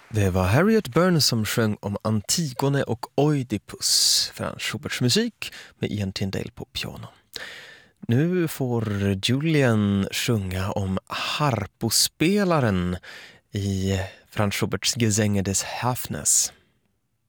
Det var Harriet Byrne som sjöng om Antigone och Oidipus, Franz Schuberts musik med Ian Tyndale på piano. Nu får Julian sjunga om harpospelaren i Franz Schuberts Gesänge des Hafners.